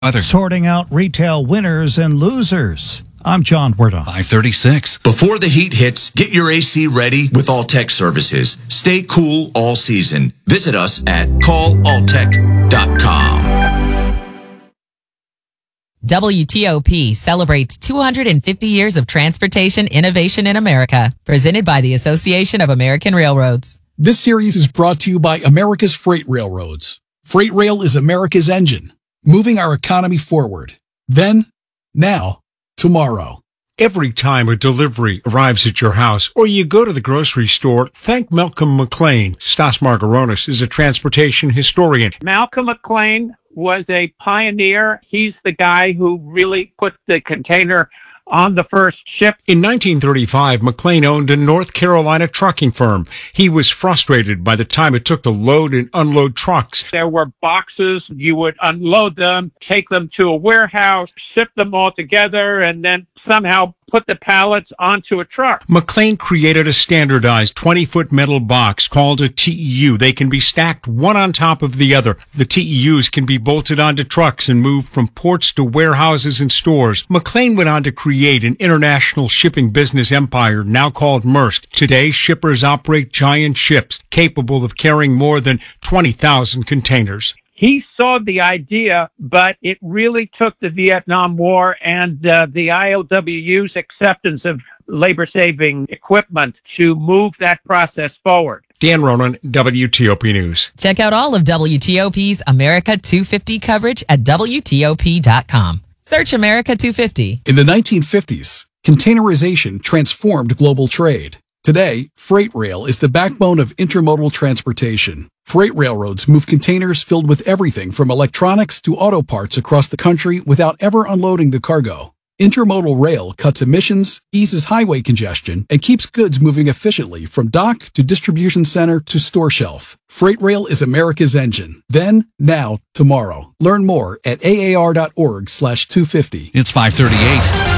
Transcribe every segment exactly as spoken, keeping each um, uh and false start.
Weather. Sorting out retail winners and losers. I'm John Wardon. five thirty-six. Before the heat hits, get your A C ready with Alltech services. Stay cool all season. Visit us at call alltech dot com. W T O P celebrates two hundred fifty years of transportation innovation in America, presented by the Association of American Railroads. This series is brought to you by America's Freight Railroads. Freight Rail is America's engine, moving our economy forward. Then, now, tomorrow. Every time a delivery arrives at your house or you go to the grocery store, thank Malcolm McLean. Stas Margaronis is a transportation historian. Malcolm McLean was a pioneer. He's the guy who really put the container on the first ship. In nineteen thirty-five, McLean owned a North Carolina trucking firm. He was frustrated by the time it took to load and unload trucks. There were boxes. You would unload them, take them to a warehouse, ship them all together, and then somehow put the pallets onto a truck. McLean created a standardized twenty-foot metal box called a T E U. They can be stacked one on top of the other. The T E Us can be bolted onto trucks and moved from ports to warehouses and stores. McLean went on to create an international shipping business empire now called Maersk. Today, shippers operate giant ships capable of carrying more than twenty thousand containers. He saw the idea, but it really took the Vietnam War and uh, the I O W U's acceptance of labor-saving equipment to move that process forward. Dan Ronan, W T O P News. Check out all of W T O P's America two fifty coverage at W T O P dot com. Search America two fifty. In the nineteen fifties, containerization transformed global trade. Today, freight rail is the backbone of intermodal transportation. Freight railroads move containers filled with everything from electronics to auto parts across the country without ever unloading the cargo. Intermodal rail cuts emissions, eases highway congestion, and keeps goods moving efficiently from dock to distribution center to store shelf. Freight rail is America's engine. Then, now, tomorrow. Learn more at A A R dot org slash two fifty. It's five thirty-eight.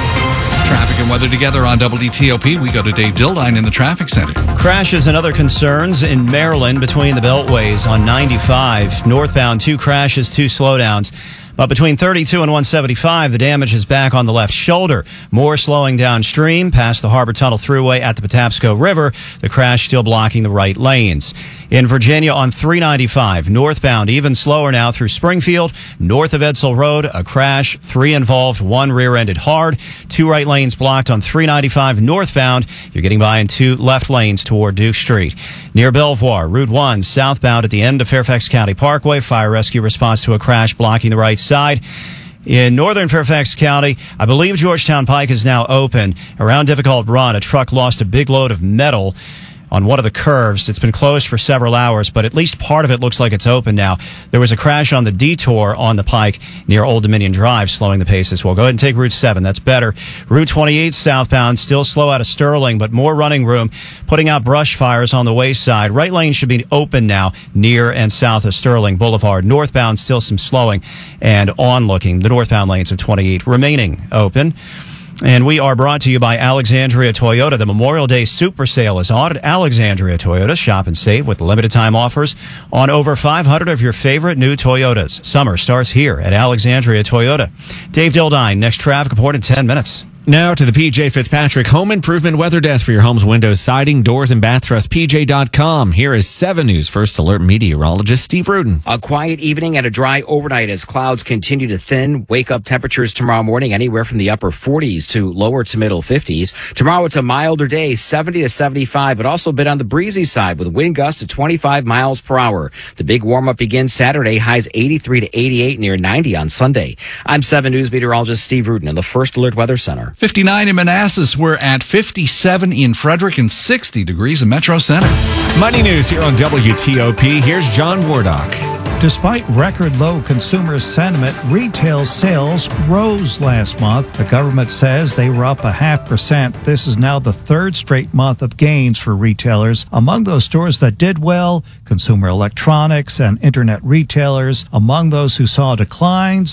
Traffic and weather together on W T O P. We go to Dave Dildine in the traffic center. Crashes and other concerns in Maryland between the beltways on ninety-five. Northbound, two crashes, two slowdowns. But between thirty-two and one seventy-five, the damage is back on the left shoulder. More slowing downstream past the Harbor Tunnel Thruway at the Patapsco River. The crash still blocking the right lanes. In Virginia on three ninety-five, northbound, even slower now through Springfield. North of Edsall Road, a crash. Three involved, one rear-ended hard. Two right lanes blocked on three ninety-five northbound. You're getting by in two left lanes toward Duke Street. Near Belvoir, Route one, southbound at the end of Fairfax County Parkway. Fire rescue response to a crash blocking the right side. In northern Fairfax County, I believe Georgetown Pike is now open. Around Difficult Run, a truck lost a big load of metal on one of the curves. It's been closed for several hours, but at least part of it looks like it's open now. There was a crash on the detour on the Pike near Old Dominion Drive, slowing the pace as well. Go ahead and take Route seven. That's better. Route twenty-eight southbound, still slow out of Sterling, but more running room, putting out brush fires on the wayside. Right lane should be open now near and south of Sterling Boulevard. Northbound, still some slowing and on-looking. The northbound lanes of twenty-eight remaining open. And we are brought to you by Alexandria Toyota. The Memorial Day Super Sale is on at Alexandria Toyota. Shop and save with limited time offers on over five hundred of your favorite new Toyotas. Summer starts here at Alexandria Toyota. Dave Dildine, next traffic report in ten minutes. Now to the P J Fitzpatrick Home Improvement Weather Desk for your home's windows, siding, doors, and bath. Trust P J dot com. Here is seven News First Alert meteorologist Steve Rudin. A quiet evening and a dry overnight as clouds continue to thin. Wake up temperatures tomorrow morning anywhere from the upper forties to lower to middle fifties. Tomorrow it's a milder day, seventy to seventy-five, but also a bit on the breezy side with wind gusts to twenty-five miles per hour. The big warm up begins Saturday, highs eighty-three to eighty-eight, near ninety on Sunday. I'm seven News meteorologist Steve Rudin in the First Alert Weather Center. fifty-nine in Manassas. We're at fifty-seven in Frederick and sixty degrees in Metro Center. Money News here on W T O P. Here's John Wardock. Despite record low consumer sentiment, retail sales rose last month. The government says they were up a half percent. This is now the third straight month of gains for retailers. Among those stores that did well, consumer electronics and internet retailers. Among those who saw declines,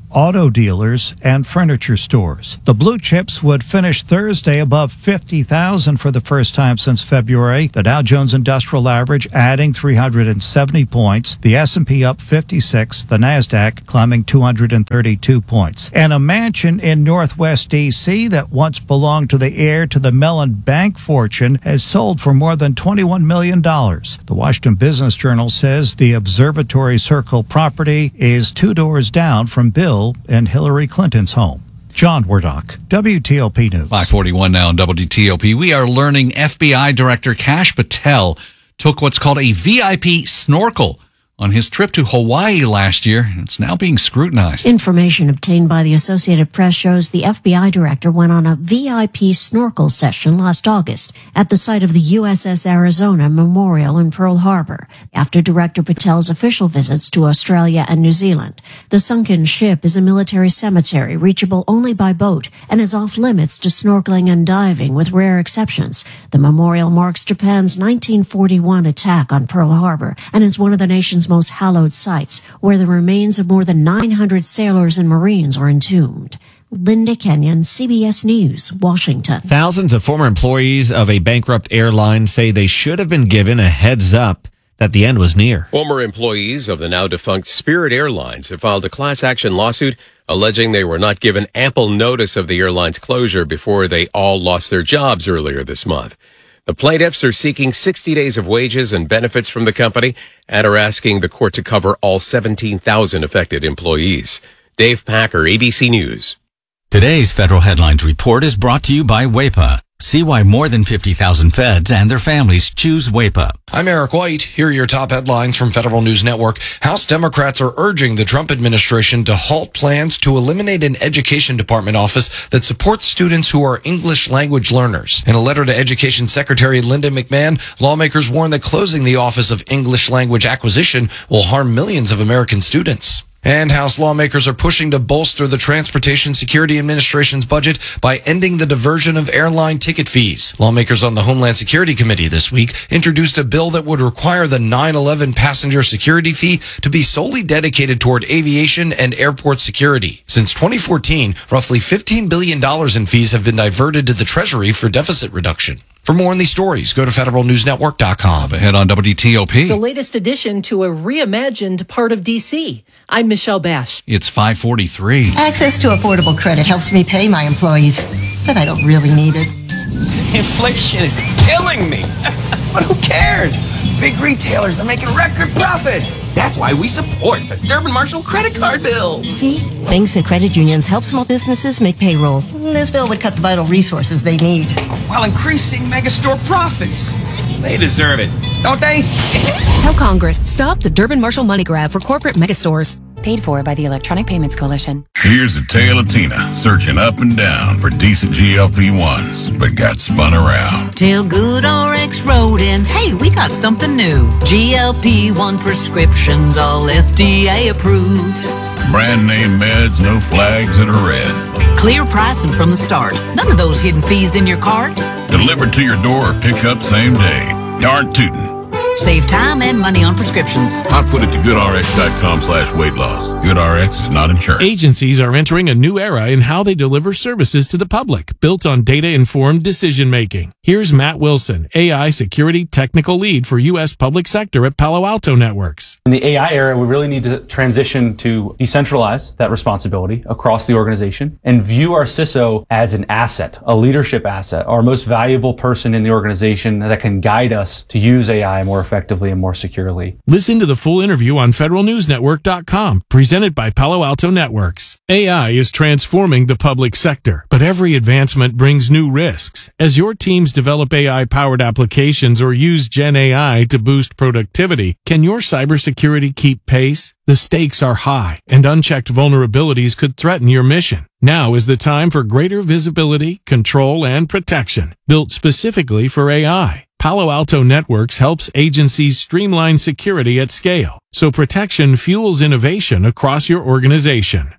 auto dealers, and furniture stores. The blue chips would finish Thursday above fifty thousand for the first time since February. The Dow Jones Industrial Average adding three hundred seventy points. The S and P up fifty-six. The NASDAQ climbing two hundred thirty-two points. And a mansion in Northwest D C that once belonged to the heir to the Mellon Bank fortune has sold for more than twenty-one million dollars. The Washington Business Journal says the Observatory Circle property is two doors down from Bill and Hillary Clinton's home. John Wardock, W T O P News. five forty-one now on W T O P. We are learning F B I Director Kash Patel took what's called a V I P snorkel on his trip to Hawaii last year, and it's now being scrutinized. Information obtained by the Associated Press shows the F B I director went on a V I P snorkel session last August at the site of the U S S Arizona Memorial in Pearl Harbor, after Director Patel's official visits to Australia and New Zealand. The sunken ship is a military cemetery reachable only by boat and is off limits to snorkeling and diving with rare exceptions. The memorial marks Japan's nineteen forty-one attack on Pearl Harbor and is one of the nation's most hallowed sites, where the remains of more than nine hundred sailors and Marines are entombed. Linda Kenyon, C B S News, Washington. Thousands of former employees of a bankrupt airline say they should have been given a heads up that the end was near. Former employees of the now defunct Spirit Airlines have filed a class action lawsuit alleging they were not given ample notice of the airline's closure before they all lost their jobs earlier this month. The plaintiffs are seeking sixty days of wages and benefits from the company and are asking the court to cover all seventeen thousand affected employees. Dave Packer, A B C News. Today's Federal Headlines Report is brought to you by W A P A. See why more than fifty thousand feds and their families choose W A P A. I'm Eric White. Here are your top headlines from Federal News Network. House Democrats are urging the Trump administration to halt plans to eliminate an education department office that supports students who are English language learners. In a letter to Education Secretary Linda McMahon, lawmakers warn that closing the Office of English Language Acquisition will harm millions of American students. And House lawmakers are pushing to bolster the Transportation Security Administration's budget by ending the diversion of airline ticket fees. Lawmakers on the Homeland Security Committee this week introduced a bill that would require the nine eleven passenger security fee to be solely dedicated toward aviation and airport security. Since twenty fourteen, roughly fifteen billion dollars in fees have been diverted to the Treasury for deficit reduction. For more on these stories, go to federal news network dot com. Ahead on W T O P. The latest addition to a reimagined part of D C. I'm Michelle Bash. It's five forty-three. Access to affordable credit helps me pay my employees, but I don't really need it. Inflation is killing me. But who cares? Big retailers are making record profits. That's why we support the Durbin Marshall credit card bill. See? Banks and credit unions help small businesses make payroll. This bill would cut the vital resources they need, while increasing megastore profits. They deserve it, don't they? Tell Congress, stop the Durbin Marshall money grab for corporate megastores. Paid for by the Electronic Payments Coalition. Here's the tale of Tina, searching up and down for decent G L P ones, but got spun around. Tell Good R X wrote in, hey, we got something new. G L P one prescriptions, all F D A approved. Brand name meds, no flags that are red. Clear pricing from the start. None of those hidden fees in your cart. Delivered to your door or pick up same day. Darn tootin'. Save time and money on prescriptions. I'll put it to goodrx.com slash weight loss. GoodRx is not insurance. Agencies are entering a new era in how they deliver services to the public, built on data-informed decision-making. Here's Matt Wilson, A I Security Technical Lead for U S Public Sector at Palo Alto Networks. In the A I era, we really need to transition to decentralize that responsibility across the organization and view our C I S O as an asset, a leadership asset, our most valuable person in the organization that can guide us to use A I more effectively and more securely. Listen to the full interview on federal news network dot com, presented by Palo Alto Networks. A I is transforming the public sector, but every advancement brings new risks. As your teams develop A I-powered applications or use Gen A I to boost productivity, can your cybersecurity keep pace? The stakes are high, and unchecked vulnerabilities could threaten your mission. Now is the time for greater visibility, control, and protection, built specifically for A I. Palo Alto Networks helps agencies streamline security at scale, so protection fuels innovation across your organization.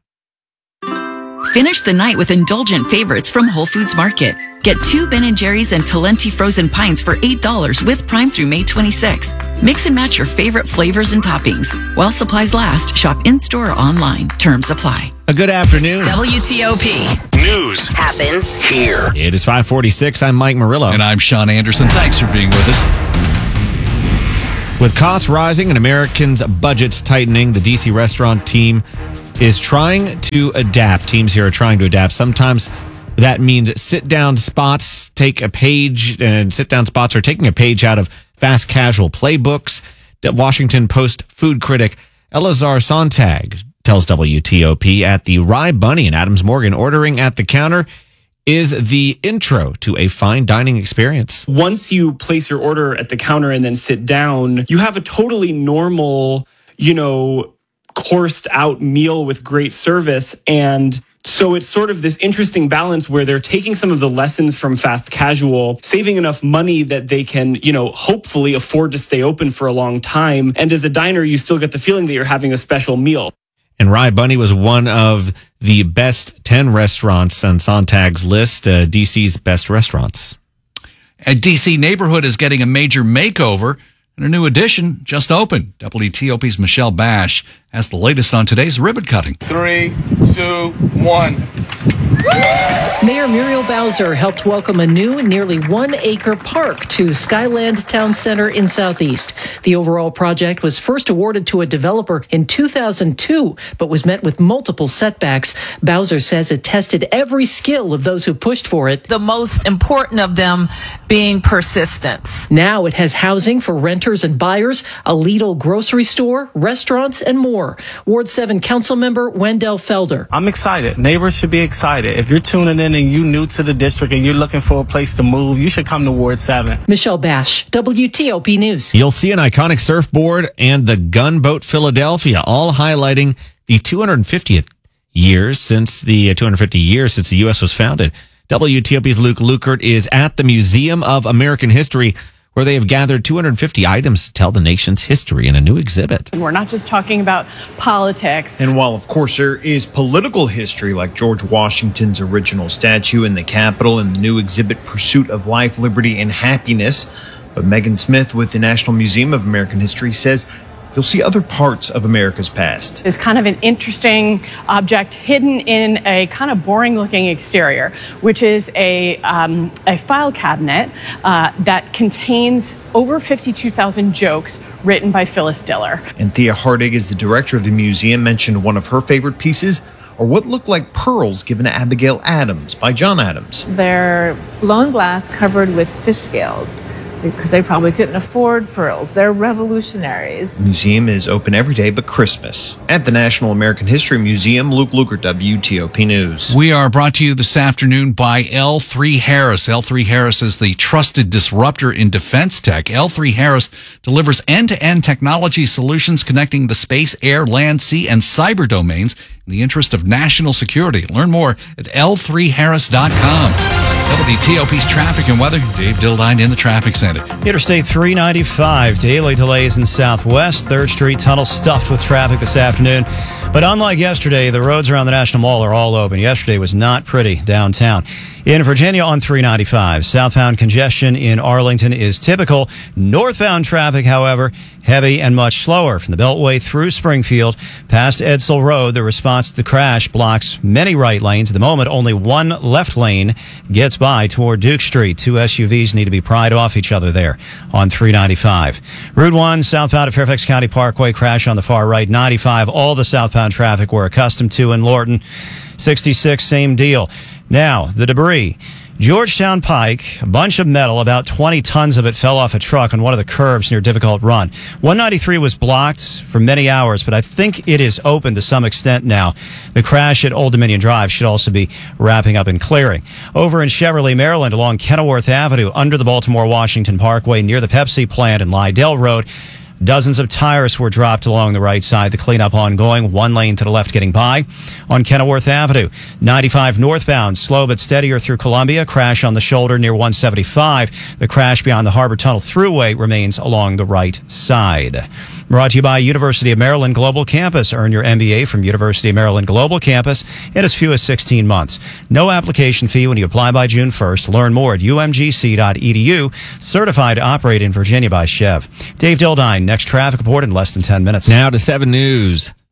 Finish the night with indulgent favorites from Whole Foods Market. Get two Ben and Jerry's and Talenti frozen pints for eight dollars with Prime through May twenty-sixth. Mix and match your favorite flavors and toppings. While supplies last, shop in-store or online. Terms apply. A good afternoon. W T O P. News happens here. It is five forty-six. I'm Mike Murillo. And I'm Sean Anderson. Thanks for being with us. With costs rising and Americans' budgets tightening, the D C restaurant team is trying to adapt. Teams here are trying to adapt. Sometimes that means sit-down spots, take a page, and sit-down spots are taking a page out of fast casual playbooks. The Washington Post food critic Elazar Sontag tells W T O P at the Rye Bunny in Adams Morgan, ordering at the counter is the intro to a fine dining experience. Once you place your order at the counter and then sit down, you have a totally normal, you know, coursed out meal with great service. And so it's sort of this interesting balance where they're taking some of the lessons from fast casual, saving enough money that they can, you know, hopefully afford to stay open for a long time. And as a diner, you still get the feeling that you're having a special meal. And Rye Bunny was one of the best ten restaurants on Sontag's list, uh, D C's best restaurants. A D C neighborhood is getting a major makeover, and a new addition just opened. W T O P's Michelle Bash has the latest on today's ribbon cutting. Three, two, one. Mayor Muriel Bowser helped welcome a new, nearly one-acre park to Skyland Town Center in Southeast. The overall project was first awarded to a developer in two thousand two, but was met with multiple setbacks. Bowser says it tested every skill of those who pushed for it. The most important of them being persistence. Now it has housing for renters and buyers, a Lidl grocery store, restaurants, and more. Ward seven Councilmember Wendell Felder. I'm excited. Neighbors should be excited. If you're tuning in and you're new to the district and you're looking for a place to move, you should come to Ward seven. Michelle Bash, W T O P News. You'll see an iconic surfboard and the Gunboat Philadelphia, all highlighting the two hundred fiftieth years since the uh, two hundred fifty years since the U S was founded. W T O P's Luke Lukert is at the Museum of American History, where they have gathered two hundred fifty items to tell the nation's history in a new exhibit. We're not just talking about politics. And while, of course, there is political history like George Washington's original statue in the Capitol and the new exhibit Pursuit of Life, Liberty, and Happiness, but Megan Smith with the National Museum of American History says you'll see other parts of America's past. It's kind of an interesting object hidden in a kind of boring looking exterior, which is a, um, a file cabinet uh, that contains over fifty-two thousand jokes written by Phyllis Diller. And Thea Hardig is the director of the museum, mentioned one of her favorite pieces are what looked like pearls given to Abigail Adams by John Adams. They're blown glass covered with fish scales, because they probably couldn't afford pearls. They're revolutionaries. The museum is open every day but Christmas. At the National American History Museum, Luke Lukert, W T O P News. We are brought to you this afternoon by L three Harris. L three Harris is the trusted disruptor in defense tech. L three Harris delivers end-to-end technology solutions connecting the space, air, land, sea, and cyber domains in the interest of national security. Learn more at L three harris dot com. W T O P's traffic and weather. Dave Dildine in the traffic center. Interstate three ninety-five, daily delays in Southwest. third Street tunnel stuffed with traffic this afternoon. But unlike yesterday, the roads around the National Mall are all open. Yesterday was not pretty downtown. In Virginia on three ninety-five, southbound congestion in Arlington is typical. Northbound traffic, however, heavy and much slower from the Beltway through Springfield past Edsel Road. The response to the crash blocks many right lanes. At the moment, only one left lane gets by toward Duke Street. Two S U Vs need to be pried off each other there on three ninety-five. Route one, southbound at Fairfax County Parkway, crash on the far right. ninety-five, all the southbound traffic we're accustomed to in Lorton. sixty-six, same deal. Now, the debris. Georgetown Pike, a bunch of metal, about twenty tons of it fell off a truck on one of the curves near Difficult Run. one ninety-three was blocked for many hours, but I think it is open to some extent now. The crash at Old Dominion Drive should also be wrapping up and clearing. Over in Cheverly, Maryland, along Kenilworth Avenue, under the Baltimore-Washington Parkway, near the Pepsi plant and Lydell Road, dozens of tires were dropped along the right side. The cleanup ongoing. One lane to the left getting by. On Kenilworth Avenue, ninety-five northbound, slow but steadier through Columbia. Crash on the shoulder near one seventy-five. The crash beyond the Harbor Tunnel Thruway remains along the right side. Brought to you by University of Maryland Global Campus. Earn your M B A from University of Maryland Global Campus in as few as sixteen months. No application fee when you apply by June first. Learn more at u m g c dot e d u. Certified to operate in Virginia by Chev. Dave Dildine, next traffic report in less than ten minutes. Now to seven News.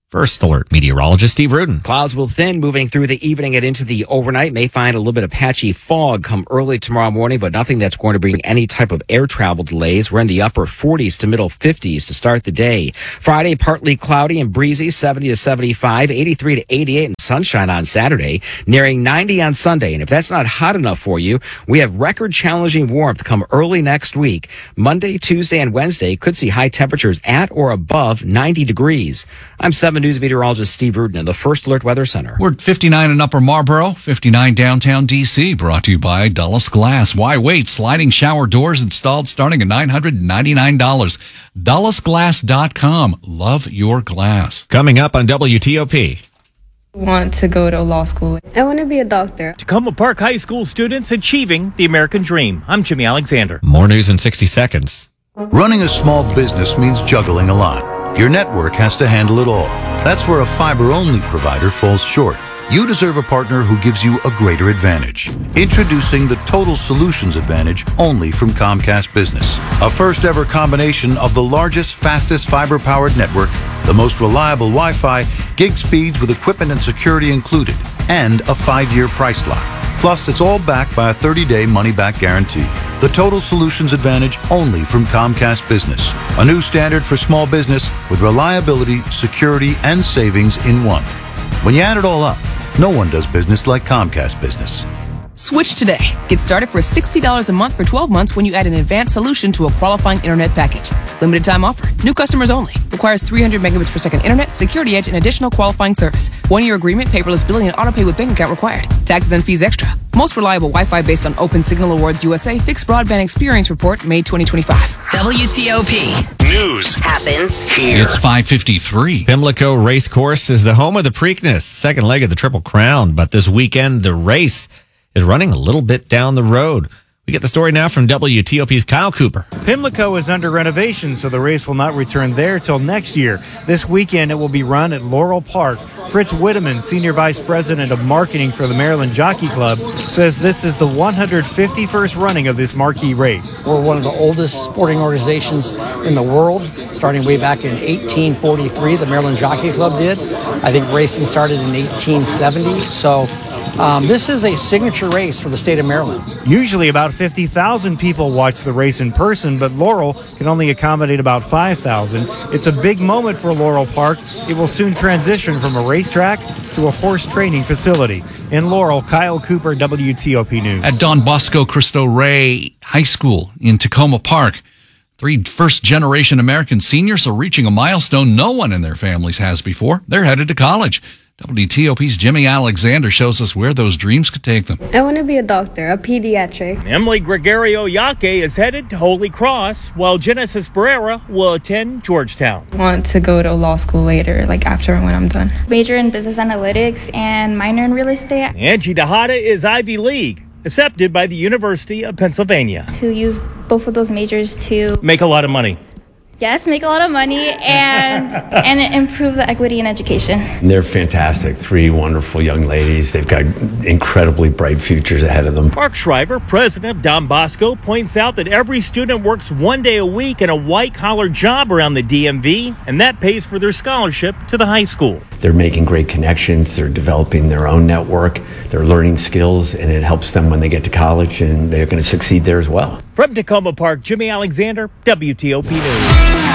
First Alert meteorologist Steve Rudin. Clouds will thin moving through the evening and into the overnight. May find a little bit of patchy fog come early tomorrow morning, but nothing that's going to bring any type of air travel delays. We're in the upper forties to middle fifties to start the day. Friday, partly cloudy and breezy, seventy to seventy-five, eighty-three to eighty-eight, and sunshine on Saturday, nearing ninety on Sunday. And if that's not hot enough for you, we have record challenging warmth come early next week. Monday, Tuesday, and Wednesday could see high temperatures at or above ninety degrees. I'm seven News meteorologist Steve Rudin in the First Alert Weather Center. We're at fifty-nine in Upper Marlboro, fifty-nine downtown D C, brought to you by Dulles Glass. Why wait? Sliding shower doors installed starting at nine hundred ninety-nine dollars. Dulles Glass dot com. Love your glass. Coming up on W T O P. Want to go to law school. I want to be a doctor. Tacoma Park High School students achieving the American dream. I'm Jimmy Alexander. More news in sixty seconds. Running a small business means juggling a lot. Your network has to handle it all. That's where a fiber-only provider falls short. You deserve a partner who gives you a greater advantage. Introducing the Total Solutions Advantage only from Comcast Business. A first-ever combination of the largest, fastest fiber-powered network, the most reliable Wi-Fi, gig speeds with equipment and security included, and a five-year price lock. Plus, it's all backed by a thirty-day money-back guarantee. The Total Solutions Advantage only from Comcast Business. A new standard for small business with reliability, security, and savings in one. When you add it all up, no one does business like Comcast Business. Switch today. Get started for sixty dollars a month for twelve months when you add an advanced solution to a qualifying internet package. Limited time offer. New customers only. Requires three hundred megabits per second internet, security edge, and additional qualifying service. One-year agreement, paperless billing, and autopay with bank account required. Taxes and fees extra. Most reliable Wi-Fi based on Open Signal Awards U S A Fixed Broadband Experience Report, May twenty twenty-five. W T O P. News happens here. It's five fifty-three. Pimlico Race Course is the home of the Preakness, second leg of the Triple Crown. But this weekend, the race is running a little bit down the road. We get the story now from W T O P's Kyle Cooper. Pimlico is under renovation, so the race will not return there till next year. This weekend, it will be run at Laurel Park. Fritz Witteman, Senior Vice President of Marketing for the Maryland Jockey Club, says this is the one hundred fifty-first running of this marquee race. We're one of the oldest sporting organizations in the world, starting way back in eighteen forty-three. The Maryland Jockey Club did. I think racing started in eighteen seventy, so Um, this is a signature race for the state of Maryland. Usually about fifty thousand people watch the race in person, but Laurel can only accommodate about five thousand. It's a big moment for Laurel Park. It will soon transition from a racetrack to a horse training facility. In Laurel, Kyle Cooper, W T O P News. At Don Bosco Cristo Rey High School in Tacoma Park, three first-generation American seniors are reaching a milestone no one in their families has before. They're headed to college. W T O P's Jimmy Alexander shows us where those dreams could take them. I want to be a doctor, a pediatric. Emily Gregorio Yaque is headed to Holy Cross, while Genesis Barrera will attend Georgetown. I want to go to law school later, like after when I'm done. Major in business analytics and minor in real estate. Angie Tejada is Ivy League, accepted by the University of Pennsylvania. To use both of those majors to make a lot of money. Yes, make a lot of money and and improve the equity in education. They're fantastic. Three wonderful young ladies. They've got incredibly bright futures ahead of them. Mark Shriver, president of Don Bosco, points out that every student works one day a week in a white-collar job around the D M V, and that pays for their scholarship to the high school. They're making great connections. They're developing their own network. They're learning skills, and it helps them when they get to college, and they're going to succeed there as well. From Tacoma Park, Jimmy Alexander, W T O P News.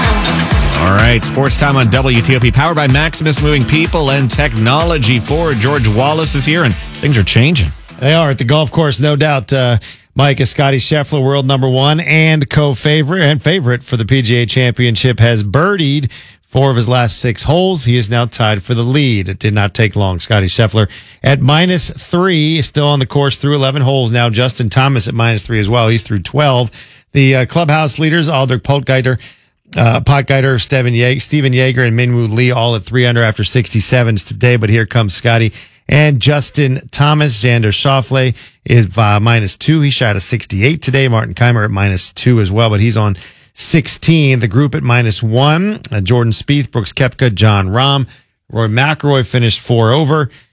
All right, sports time on W T O P, powered by Maximus Moving People and Technology. Forward George Wallace is here, and things are changing. They are at the golf course, no doubt. Uh, Mike, is Scotty Scheffler, world number one and co-favorite and favorite for the P G A Championship, has birdied four of his last six holes. He is now tied for the lead. It did not take long. Scotty Scheffler at minus three, still on the course through eleven holes now. Justin Thomas at minus three as well. He's through twelve. The uh, clubhouse leaders, Aldrich Potgieter, uh, Potgieter, Steven Yeager, Steven Yeager, and Minwoo Lee all at three under after sixty-sevens today. But here comes Scotty and Justin Thomas. Xander Schauffele is uh, minus two. He shot a sixty-eight today. Martin Keimer at minus two as well, but he's on sixteen. The group at minus one. Uh, Jordan Spieth, Brooks Koepka, John Rahm. Roy McIlroy finished four over.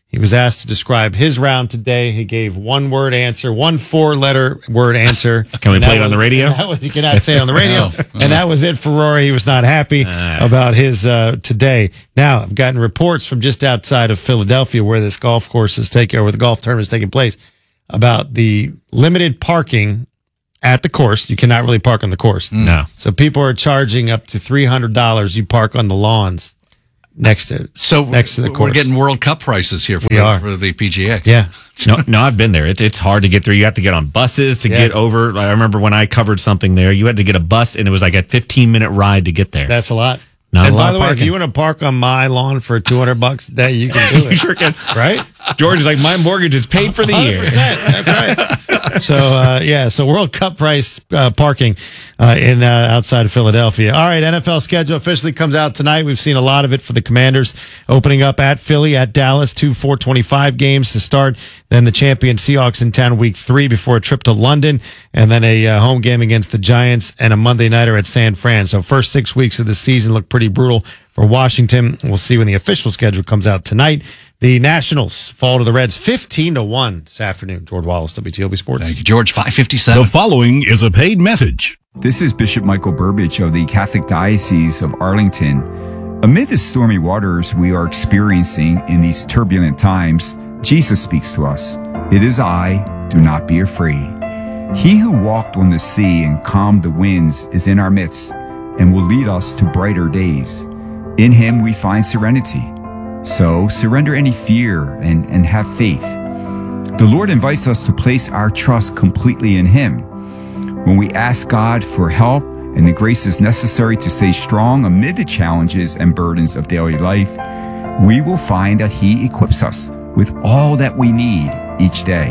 He was asked to describe his round today. He gave one word answer, one four letter word answer. Can we And play that it on the was- radio? and That was, you cannot say it on the radio. No. And that was it for Rory. He was not happy about his uh, today. Now, I've gotten reports from just outside of Philadelphia where this golf course is taking, or where the golf tournament is taking place, about the limited parking at the course. You cannot really park on the course. No. So people are charging up to three hundred dollars. You park on the lawns next to So next to the course. we're getting World Cup prices here for, We the, are. for the P G A. Yeah. No, no, I've been there. It's it's hard to get through. You have to get on buses to Yeah. get over. I remember when I covered something there, you had to get a bus, and it was like a fifteen minute ride to get there. That's a lot. Not and a lot by of the way, if parking. you want to park on my lawn for two hundred bucks a day, you can do it. You sure can. Right? George is like, my mortgage is paid for the one hundred year. percent. That's right. So, uh, yeah, so World Cup price uh, parking uh, in uh, outside of Philadelphia. All right, N F L schedule officially comes out tonight. We've seen a lot of it for the Commanders, opening up at Philly, at Dallas, two four twenty-five games to start. Then the champion Seahawks in town week three before a trip to London, and then a uh, home game against the Giants and a Monday nighter at San Fran. So first six weeks of the season look pretty brutal for Washington. We'll see when the official schedule comes out tonight. The Nationals fall to the Reds fifteen to one this afternoon. George Wallace, W T O P Sports. Thank you, George. five fifty-seven. The following is a paid message. This is Bishop Michael Burbidge of the Catholic Diocese of Arlington. Amid the stormy waters we are experiencing in these turbulent times, Jesus speaks to us. It is I, do not be afraid. He who walked on the sea and calmed the winds is in our midst and will lead us to brighter days. In him we find serenity. So surrender any fear and, and have faith. The Lord invites us to place our trust completely in him. When we ask God for help and the graces necessary to stay strong amid the challenges and burdens of daily life, we will find that he equips us with all that we need each day.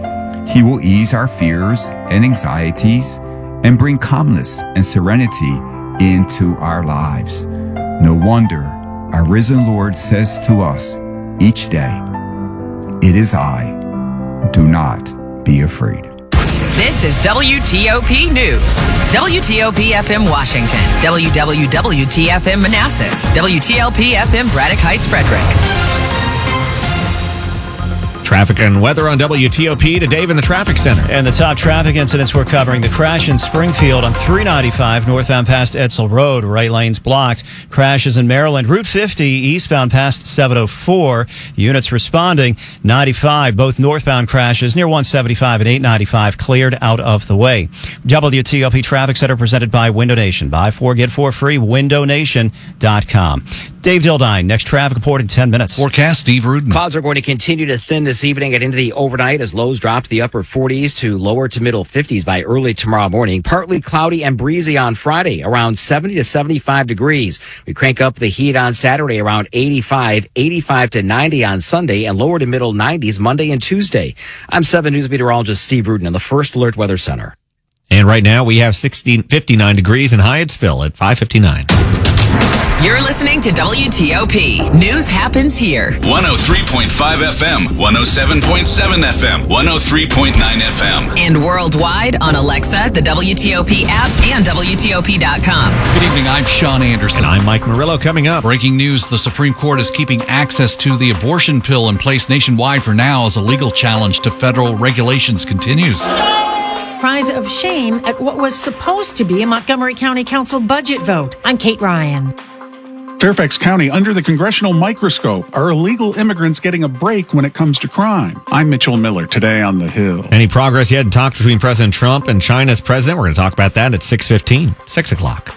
He will ease our fears and anxieties and bring calmness and serenity into our lives. No wonder our risen Lord says to us each day, it is I, do not be afraid. This is W T O P News. W T O P F M Washington. W W W T F M Manassas. W T L P F M Braddock Heights, Frederick. Traffic and weather on W T O P to Dave in the traffic center. And the top traffic incidents we're covering: the crash in Springfield on three ninety-five northbound past Edsel Road, right lanes blocked. Crashes in Maryland, Route fifty eastbound past seven oh four. Units responding. ninety-five, both northbound crashes near one seventy-five and eight ninety-five cleared out of the way. W T O P Traffic Center presented by Window Nation. Buy four, get four free. window nation dot com. Dave Dildine, next traffic report in ten minutes. Forecast, Steve Rudin. Clouds are going to continue to thin this evening and into the overnight as lows drop to the upper forties to lower to middle fifties by early tomorrow morning. Partly cloudy and breezy on Friday, around seventy to seventy-five degrees. We crank up the heat on Saturday around eighty-five, eighty-five to ninety on Sunday, and lower to middle nineties Monday and Tuesday. I'm seven News meteorologist Steve Rudin in the First Alert Weather Center. And right now we have sixteen, fifty-nine degrees in Hyattsville at five fifty-nine. You're listening to W T O P. News happens here. one oh three point five F M, one oh seven point seven F M, one oh three point nine F M. And worldwide on Alexa, the W T O P app, and W T O P dot com. Good evening. I'm Sean Anderson. And I'm Mike Murillo. Coming up. Breaking news. The Supreme Court is keeping access to the abortion pill in place nationwide for now as a legal challenge to federal regulations continues. Cries of shame at what was supposed to be a Montgomery County Council budget vote. I'm Kate Ryan. Fairfax County under the congressional microscope. Are illegal immigrants getting a break when it comes to crime? I'm Mitchell Miller, today on The Hill. Any progress yet in talks between President Trump and China's president? We're going to talk about that at six fifteen, six o'clock.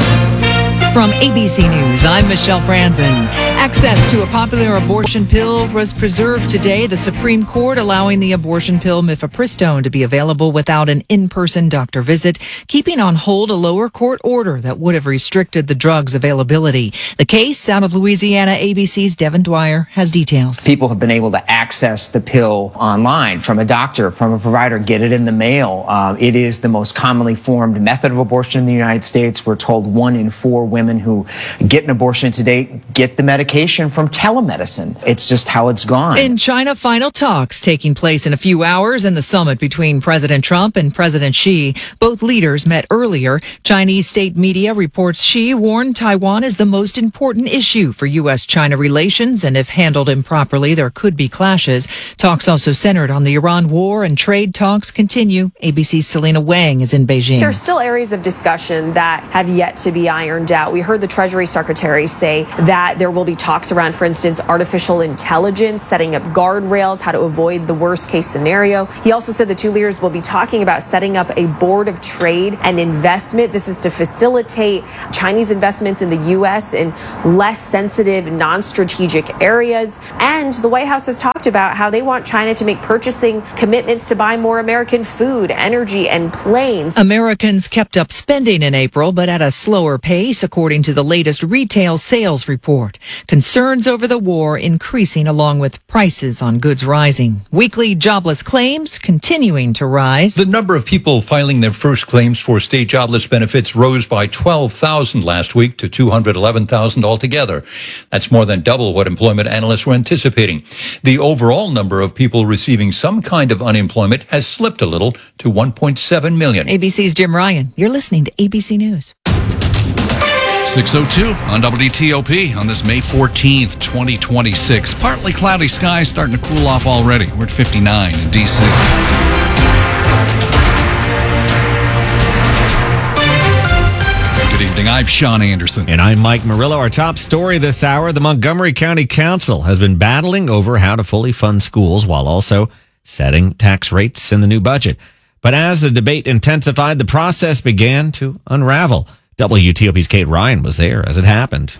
From A B C News, I'm Michelle Franzen. Access to a popular abortion pill was preserved today. The Supreme Court allowing the abortion pill mifepristone to be available without an in-person doctor visit, keeping on hold a lower court order that would have restricted the drug's availability. The case out of Louisiana, A B C's Devin Dwyer has details. People have been able to access the pill online from a doctor, from a provider, get it in the mail. Uh, it is the most commonly formed method of abortion in the United States. We're told one in four women who get an abortion today get the medication medication from telemedicine. It's just how it's gone. In China, final talks taking place in a few hours in the summit between President Trump and President Xi. Both leaders met earlier. Chinese state media reports Xi warned Taiwan is the most important issue for U S China relations, and if handled improperly, there could be clashes. Talks also centered on the Iran war, and trade talks continue. A B C's Selena Wang is in Beijing. There's still areas of discussion that have yet to be ironed out. We heard the Treasury Secretary say that there will be talks around, for instance, artificial intelligence, setting up guardrails, how to avoid the worst case scenario. He also said the two leaders will be talking about setting up a board of trade and investment. This is to facilitate Chinese investments in the U S in less sensitive, non-strategic areas. And the White House has talked about how they want China to make purchasing commitments to buy more American food, energy, and planes. Americans kept up spending in April, but at a slower pace, according to the latest retail sales report. Concerns over the war increasing along with prices on goods rising. Weekly jobless claims continuing to rise. The number of people filing their first claims for state jobless benefits rose by twelve thousand last week to two hundred eleven thousand altogether. That's more than double what employment analysts were anticipating. The overall number of people receiving some kind of unemployment has slipped a little to one point seven million. A B C's Jim Ryan. You're listening to A B C News. six oh two on W T O P on this May fourteenth, twenty twenty-six. Partly cloudy skies starting to cool off already. We're at fifty-nine in D C. Good evening. I'm Sean Anderson. And I'm Mike Murillo. Our top story this hour, the Montgomery County Council has been battling over how to fully fund schools while also setting tax rates in the new budget. But as the debate intensified, the process began to unravel. W T O P's Kate Ryan was there as it happened.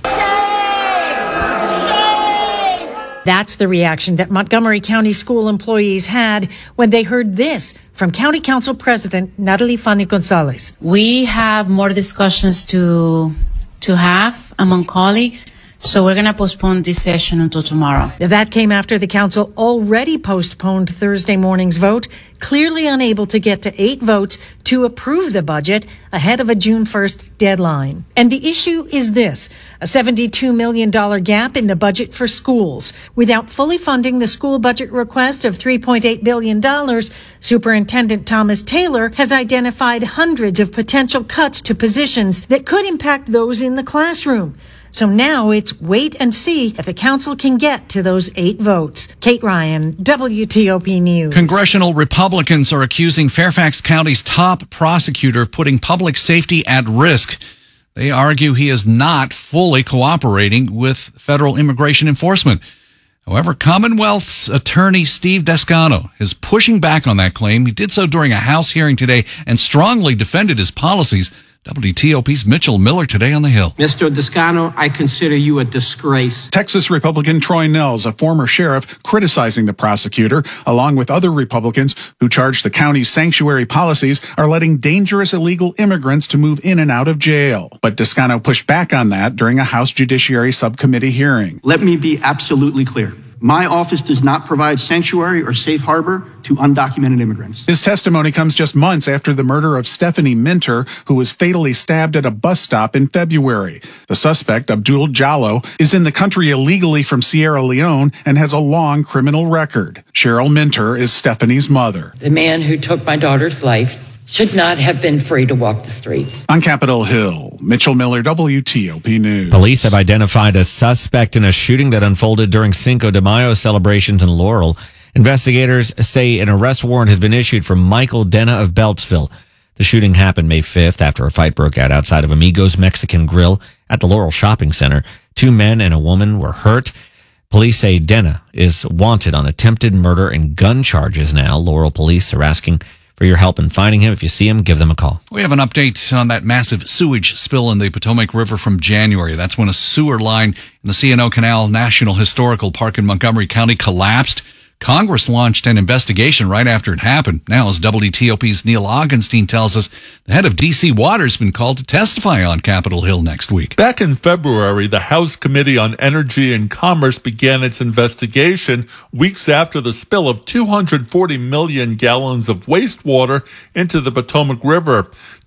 That's the reaction that Montgomery County school employees had when they heard this from County Council President Natalie Fanny Gonzalez. We have more discussions to to have among colleagues, so we're going to postpone this session until tomorrow. That came after the council already postponed Thursday morning's vote, clearly unable to get to eight votes to approve the budget ahead of a June first deadline. And the issue is this, a seventy-two million dollars gap in the budget for schools. Without fully funding the school budget request of three point eight billion dollars, Superintendent Thomas Taylor has identified hundreds of potential cuts to positions that could impact those in the classroom. So now it's wait and see if the council can get to those eight votes. Kate Ryan, W T O P News. Congressional Republicans are accusing Fairfax County's top prosecutor of putting public safety at risk. They argue he is not fully cooperating with federal immigration enforcement. However, Commonwealth's attorney Steve Descano is pushing back on that claim. He did so during a House hearing today and strongly defended his policies. W T O P's Mitchell Miller today on the Hill. Mister Descano, I consider you a disgrace. Texas Republican Troy Nels, a former sheriff, criticizing the prosecutor, along with other Republicans who charge the county's sanctuary policies are letting dangerous illegal immigrants to move in and out of jail. But Descano pushed back on that during a House Judiciary Subcommittee hearing. Let me be absolutely clear. My office does not provide sanctuary or safe harbor to undocumented immigrants. His testimony comes just months after the murder of Stephanie Minter, who was fatally stabbed at a bus stop in February. The suspect, Abdul Jallo, is in the country illegally from Sierra Leone and has a long criminal record. Cheryl Minter is Stephanie's mother. The man who took my daughter's life should not have been free to walk the streets. On Capitol Hill, Mitchell Miller, W T O P News. Police have identified a suspect in a shooting that unfolded during Cinco de Mayo celebrations in Laurel. Investigators say an arrest warrant has been issued for Michael Denna of Beltsville. The shooting happened May fifth after a fight broke out outside of Amigos Mexican Grill at the Laurel Shopping Center. Two men and a woman were hurt. Police say Denna is wanted on attempted murder and gun charges now. Laurel police are asking for your help in finding him. If you see him, give them a call. We have an update on that massive sewage spill in the Potomac River from January. That's when a sewer line in the C and O Canal National Historical Park in Montgomery County collapsed. Congress launched an investigation right after it happened. Now, as W T O P's Neil Augenstein tells us, the head of D C Water has been called to testify on Capitol Hill next week. Back in February, the House Committee on Energy and Commerce began its investigation weeks after the spill of two hundred forty million gallons of wastewater into the Potomac River.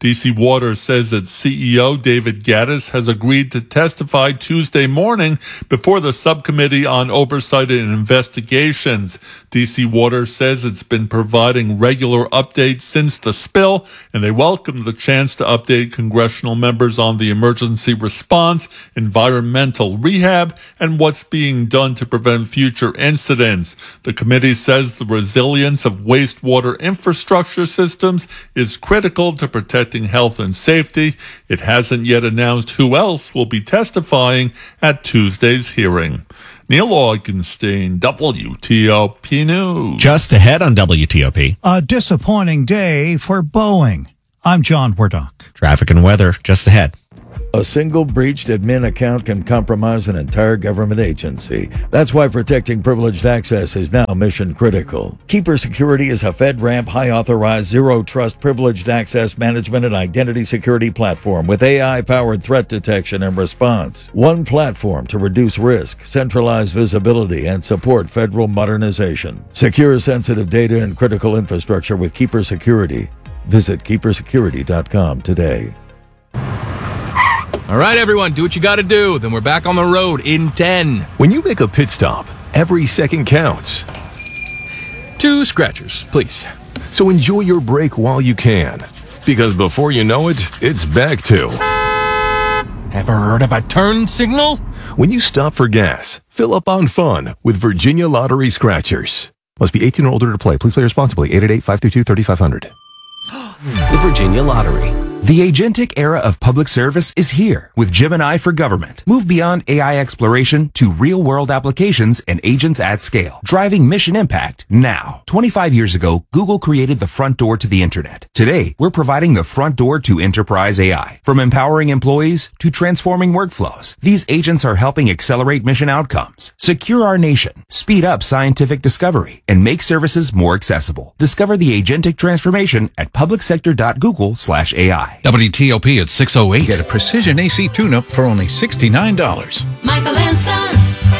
D C Water says its C E O, David Gaddis, has agreed to testify Tuesday morning before the Subcommittee on Oversight and Investigations. D C Water says it's been providing regular updates since the spill, and they welcome the chance to update congressional members on the emergency response, environmental rehab, and what's being done to prevent future incidents. The committee says the resilience of wastewater infrastructure systems is critical to protecting health and safety. It hasn't yet announced who else will be testifying at Tuesday's hearing. Neil Augenstein, W T O P News. Just ahead on W T O P. A disappointing day for Boeing. I'm John Wardock. Traffic and weather just ahead. A single breached admin account can compromise an entire government agency. That's why protecting privileged access is now mission critical. Keeper Security is a FedRAMP high-authorized, zero-trust privileged access management and identity security platform with A I-powered threat detection and response. One platform to reduce risk, centralize visibility, and support federal modernization. Secure sensitive data and critical infrastructure with Keeper Security. Visit keeper security dot com today. All right, everyone, do what you got to do. Then we're back on the road in ten. When you make a pit stop, every second counts. Two scratchers, please. So enjoy your break while you can. Because before you know it, it's back to... Ever heard of a turn signal? When you stop for gas, fill up on fun with Virginia Lottery Scratchers. Must be eighteen or older to play. Please play responsibly. eight eight eight, five three two, three five zero zero. The Virginia Lottery. The agentic era of public service is here with Gemini for Government. Move beyond A I exploration to real-world applications and agents at scale, driving mission impact now. twenty-five years ago, Google created the front door to the internet. Today, we're providing the front door to enterprise A I. From empowering employees to transforming workflows, these agents are helping accelerate mission outcomes, secure our nation, speed up scientific discovery, and make services more accessible. Discover the agentic transformation at publicsector.google slash AI. W T O P at six oh eight. Get a precision A C tune-up for only sixty-nine dollars. Michael and Son.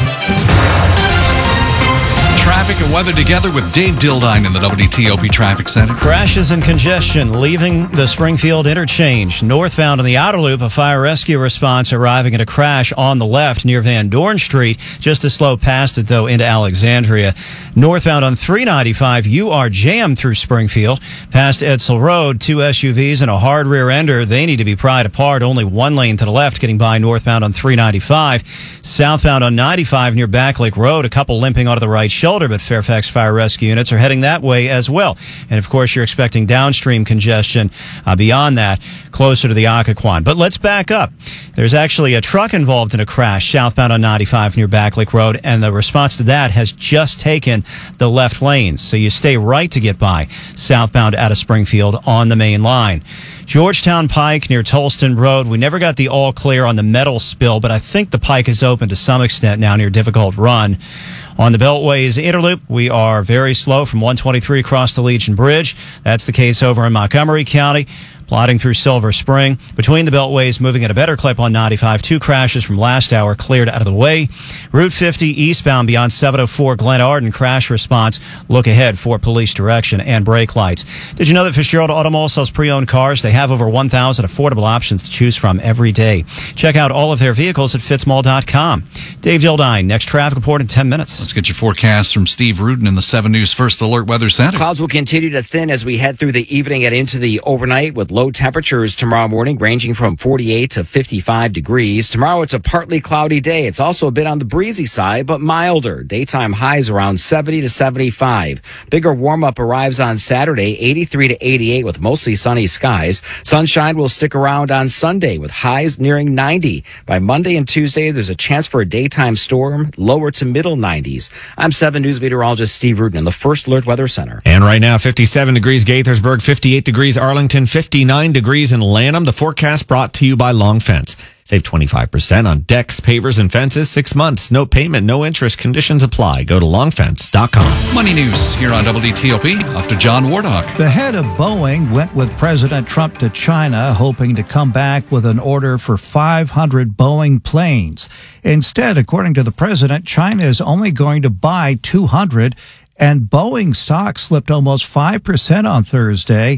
Traffic and weather together with Dave Dildine in the W T O P Traffic Center. Crashes and congestion leaving the Springfield interchange. Northbound on the outer loop, a fire rescue response arriving at a crash on the left near Van Dorn Street. Just to slow past it, though, into Alexandria. Northbound on three ninety-five, you are jammed through Springfield. Past Edsel Road, two S U Vs and a hard rear ender. They need to be pried apart. Only one lane to the left getting by northbound on three ninety-five. Southbound on ninety-five near Back Lake Road, a couple limping onto the right shoulder, but Fairfax Fire Rescue units are heading that way as well. And of course, you're expecting downstream congestion uh, beyond that, closer to the Occoquan. But let's back up. There's actually a truck involved in a crash southbound on ninety-five near Back Lake Road, and the response to that has just taken the left lanes. So you stay right to get by southbound out of Springfield on the main line. Georgetown Pike near Tolston Road. We never got the all clear on the metal spill, but I think the Pike is open to some extent now near Difficult Run. On the Beltway's Interloop, we are very slow from one twenty-three across the Legion Bridge. That's the case over in Montgomery County. Plodding through Silver Spring. Between the Beltways, moving at a better clip on ninety-five. Two crashes from last hour cleared out of the way. Route fifty eastbound beyond seven oh four Glen Arden crash response. Look ahead for police direction and brake lights. Did you know that Fitzgerald Automall sells pre-owned cars? They have over one thousand affordable options to choose from every day. Check out all of their vehicles at fitzmall dot com. Dave Dildine, next traffic report in ten minutes. Let's get your forecast from Steve Rudin in the seven News First Alert Weather Center. Clouds will continue to thin as we head through the evening and into the overnight with low temperatures tomorrow morning ranging from forty-eight to fifty-five degrees. Tomorrow it's a partly cloudy day. It's also a bit on the breezy side, but milder. Daytime highs around seventy to seventy-five. Bigger warm up arrives on Saturday, eighty-three to eighty-eight with mostly sunny skies. Sunshine will stick around on Sunday with highs nearing ninety. By Monday and Tuesday, there's a chance for a daytime storm, lower to middle nineties. I'm seven News meteorologist Steve Rudin in the First Alert Weather Center. And right now, fifty-seven degrees Gaithersburg, fifty-eight degrees Arlington, fifty-nine degrees in Lanham. The forecast brought to you by Long Fence. Save twenty-five percent on decks, pavers, and fences. Six months, no payment, no interest. Conditions apply. Go to long fence dot com. Money News here on W T O P. Off to John Wardock. The head of Boeing went with President Trump to China, hoping to come back with an order for five hundred Boeing planes. Instead, according to the president, China is only going to buy two hundred, and Boeing stock slipped almost five percent on Thursday.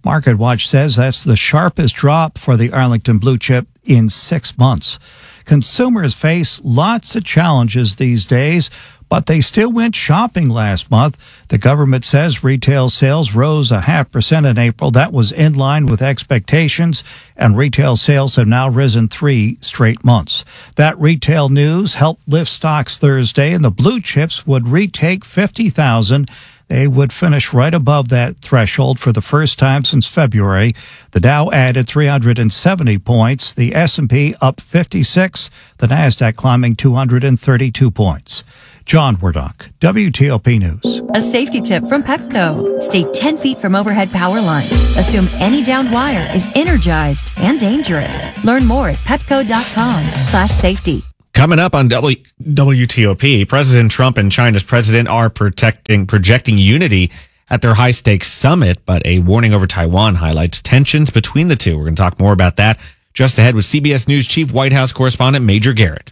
MarketWatch says that's the sharpest drop for the Arlington blue chip in six months. Consumers face lots of challenges these days, but they still went shopping last month. The government says retail sales rose a half percent in April. That was in line with expectations, and retail sales have now risen three straight months. That retail news helped lift stocks Thursday, and the blue chips would retake fifty thousand. They would finish right above that threshold for the first time since February. The Dow added three hundred seventy points, the S and P up fifty-six, the Nasdaq climbing two hundred thirty-two points. John Wardock, W T O P News. A safety tip from Pepco. Stay ten feet from overhead power lines. Assume any downed wire is energized and dangerous. Learn more at pepco.com slash safety. Coming up on w- W T O P, President Trump and China's president are protecting, projecting unity at their high-stakes summit, but a warning over Taiwan highlights tensions between the two. We're going to talk more about that just ahead with C B S News Chief White House Correspondent Major Garrett.